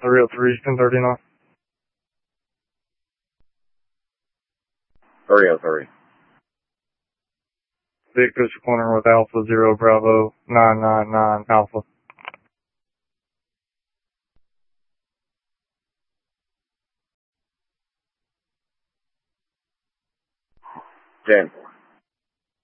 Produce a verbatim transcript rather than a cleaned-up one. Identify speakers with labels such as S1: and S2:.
S1: three oh three, ten thirty-nine.
S2: three oh three.
S1: Victor's corner with Alpha Zero Bravo nine nine nine Alpha.
S2: ten.